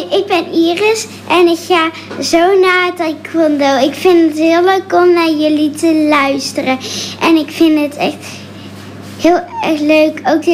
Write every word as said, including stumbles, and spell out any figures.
ik ben Iris en ik ga zo naar taekwondo. Ik vind het heel leuk om naar jullie te luisteren. En ik vind het echt heel erg leuk. Ook de